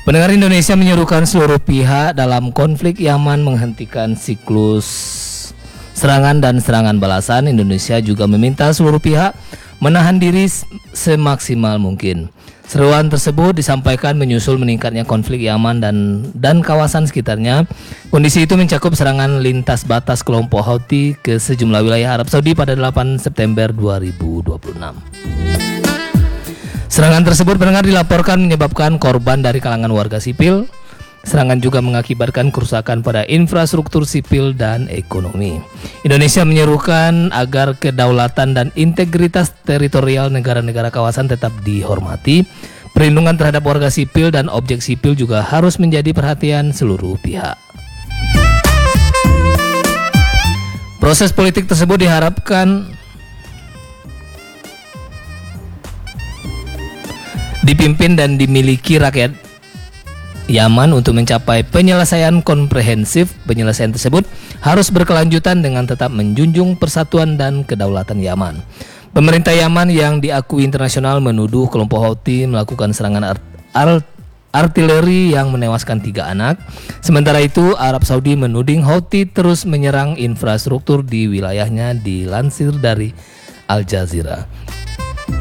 Pendengar, Indonesia menyerukan seluruh pihak dalam konflik Yaman menghentikan siklus serangan dan serangan balasan. Indonesia juga meminta seluruh pihak menahan diri semaksimal mungkin. Seruan tersebut disampaikan menyusul meningkatnya konflik Yaman dan kawasan sekitarnya. Kondisi itu mencakup serangan lintas batas kelompok Houthi ke sejumlah wilayah Arab Saudi pada 8 September 2026. Serangan tersebut pendengar dilaporkan menyebabkan korban dari kalangan warga sipil. Serangan juga mengakibatkan kerusakan pada infrastruktur sipil dan ekonomi. Indonesia menyerukan agar kedaulatan dan integritas teritorial negara-negara kawasan tetap dihormati. Perlindungan terhadap warga sipil dan objek sipil juga harus menjadi perhatian seluruh pihak. Proses politik tersebut diharapkan dipimpin dan dimiliki rakyat Yaman untuk mencapai penyelesaian komprehensif. Penyelesaian tersebut harus berkelanjutan dengan tetap menjunjung persatuan dan kedaulatan Yaman. Pemerintah Yaman yang diakui internasional menuduh kelompok Houthi melakukan serangan artileri yang menewaskan 3 anak. Sementara itu, Arab Saudi menuding Houthi terus menyerang infrastruktur di wilayahnya, dilansir dari Al Jazeera.